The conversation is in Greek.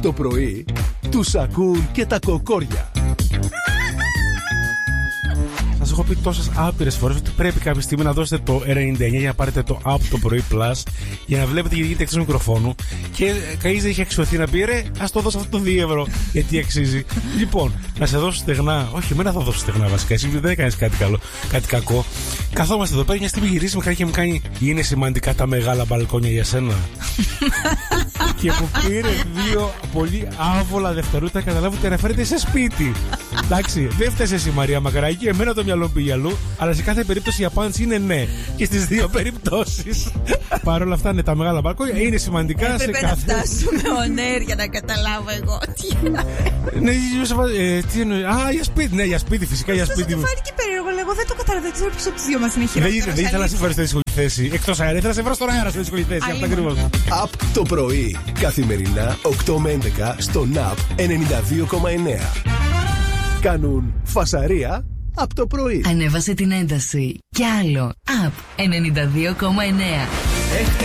το πρωί τους ακούν και τα κοκόρια. Σας έχω πει τόσες άπειρες φορές ότι πρέπει κάποια στιγμή να δώσετε το 99 για να πάρετε το app το πρωί Plus για να βλέπετε γιατί γίνεται εκτός μικροφόνου. Και κανείς δεν είχε αξιωθεί να πει ρε, ας το δώσω αυτό το 2 ευρώ γιατί αξίζει. Λοιπόν, να σε δώσω στεγνά. Όχι, εμένα θα δώσω στεγνά βασικά. Εσύ δεν έκανες κάτι καλό, κάτι κακό. Καθόμαστε εδώ πέρα μια στιγμή γυρίσει με και μου κάνει είναι σημαντικά τα μεγάλα μπαλκόνια για σένα. Και που πήρε 2 πολύ άβολα δευτερόλεπτα καταλάβω ότι αναφέρεται σε σπίτι. Εντάξει, δεν φταίει εσύ Μαρία Μακαράκη, εμένα το μυαλό πήγε αλλού, αλλά σε κάθε περίπτωση η απάντηση είναι ναι. Και στις 2 περιπτώσεις. Παρ' όλα αυτά, ναι, τα μεγάλα μπαλκόνια είναι σημαντικά σε κάθε. Πρέπει να φτάσουμε on air για να καταλάβω εγώ. Ναι, τι εννοεί. Α, για σπίτι, ναι, για σπίτι, φυσικά για σπίτι. Αυτό φάνηκε περίεργο, εγώ δεν το καταλαβαίνω. Δεν ξέρω ποιος από τους δύο μας είναι χειρότερος. Δεν ήθελα να σε φέρω στη δύσκολη θέση. Εκτός αέρα, ήθελα να σε βρω στον αέρα στη δύσκολη θέση. Αυτό ακριβώς. Απ' το πρωί, καθημερινά 8 με 11 στο NAP 92,9. Κάνουν φασαρία από το πρωί. Ανέβασε την ένταση. Κι άλλο. Απ 92,9.